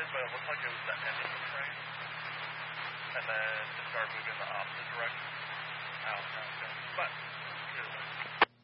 but it looked like it was the end of the train, and then it started moving the opposite